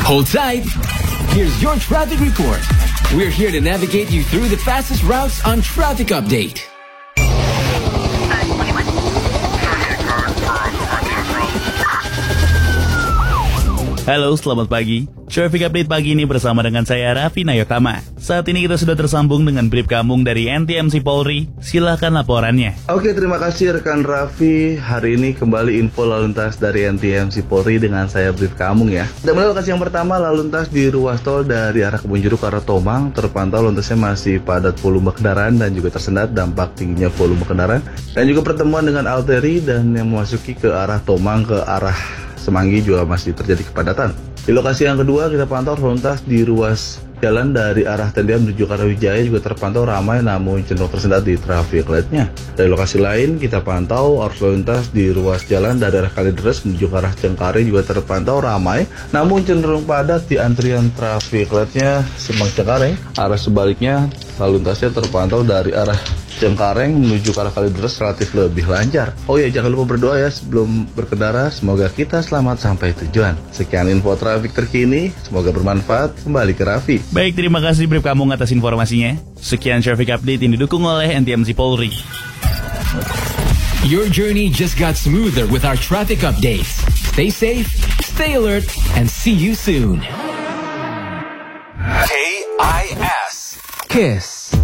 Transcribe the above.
Hold tight. Here's your traffic report. We're here to navigate you through the fastest routes on Traffic Update. Halo, selamat pagi. Traffic Update pagi ini bersama dengan saya Raffi Nayokama. Saat ini kita sudah tersambung dengan Brip Kamung dari NTMC Polri. Silahkan laporannya. Oke, terima kasih rekan Raffi. Hari ini kembali info lalu lintas dari NTMC Polri dengan saya Brip Kamung ya. Dan mulai lokasi yang pertama, lalu lintas di ruas tol dari arah Kebonjeruk ke arah Tomang. Terpantau lalu lintasnya masih padat volume kendaraan dan juga tersendat dampak tingginya volume kendaraan. Dan juga pertemuan dengan arteri dan yang memasuki ke arah Tomang ke arah Semanggi juga masih terjadi kepadatan. Di lokasi yang kedua kita pantau lalu lintas di ruas jalan dari arah Tendian menuju Karawijaya juga terpantau ramai namun cenderung tersendat di traffic light-nya. Dari lokasi lain kita pantau arus lalu lintas di ruas jalan dari arah Kalideres menuju ke arah Cengkareng juga terpantau ramai namun cenderung padat di antrian traffic light-nya Semang Cengkareng. Arah sebaliknya lalu lintasnya terpantau dari arah Cengkareng menuju ke arah Kalideres relatif lebih lancar. Oh ya, jangan lupa berdoa ya sebelum berkendara. Semoga kita selamat sampai tujuan. Sekian info trafik terkini. Semoga bermanfaat. Kembali ke Raffi. Baik, terima kasih Brip Kamung atas informasinya. Sekian Traffic Update yang didukung oleh NTMC Polri. Your journey just got smoother with our traffic updates. Stay safe, stay alert, and see you soon. KIS. Kiss.